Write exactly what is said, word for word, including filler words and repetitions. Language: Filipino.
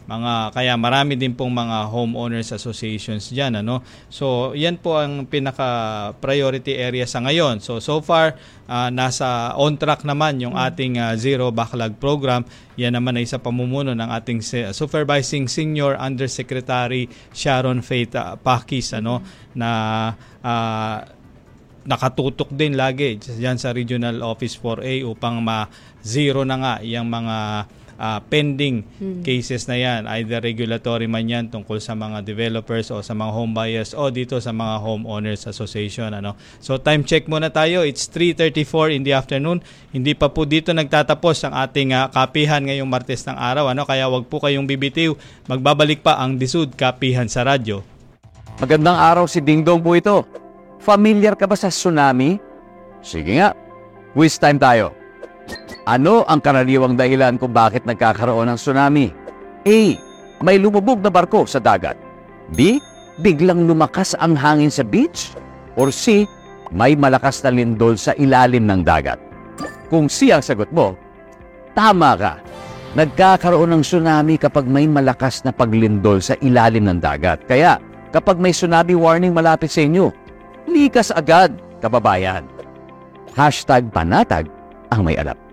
Mga kaya marami din pong mga homeowners associations diyan, ano. So, yan po ang pinaka priority area sa ngayon. So, so far uh, nasa on track naman yung ating uh, Zero Backlog program. Yan naman ay sa pamumuno ng ating Supervising Senior Undersecretary Sharon Faith uh, Pakis, ano, na uh, nakatutok din lagi diyan sa Regional Office four A upang ma-zero na nga yung mga Uh, pending hmm. cases na yan, either regulatory man yan tungkol sa mga developers o sa mga home buyers o dito sa mga homeowners association, ano. So time check muna tayo, it's three thirty-four in the afternoon. Hindi pa po dito nagtatapos ang ating uh, kapihan ngayong Martes ng araw, ano, kaya wag po kayong bibitiw. Magbabalik pa ang Disud Kapihan sa radyo. Magandang araw, si Dingdong po ito. Familiar ka ba sa tsunami? Sige nga, quiz time tayo. Ano ang karaniwang dahilan kung bakit nagkakaroon ng tsunami? A. May lumubog na barko sa dagat. B. Biglang lumakas ang hangin sa beach. Or C. May malakas na lindol sa ilalim ng dagat. Kung C ang sagot mo, tama ka. Nagkakaroon ng tsunami kapag may malakas na paglindol sa ilalim ng dagat. Kaya kapag may tsunami warning malapit sa inyo, likas agad, kababayan. Hashtag panatag ang may alam.